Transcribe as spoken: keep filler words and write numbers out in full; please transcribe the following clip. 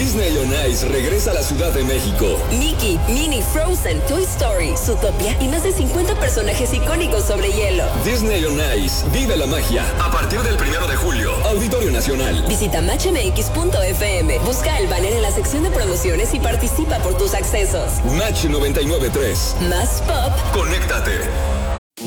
Disney on Ice regresa a la Ciudad de México. Mickey, Minnie, Frozen, Toy Story, Zootopia y más de cincuenta personajes icónicos sobre hielo. Disney on Ice. Vive la magia. A partir del primero de julio. Auditorio Nacional. Visita match m x punto f m. Busca el banner en la sección de promociones y participa por tus accesos. Match noventa y nueve punto tres. Más pop. Conéctate.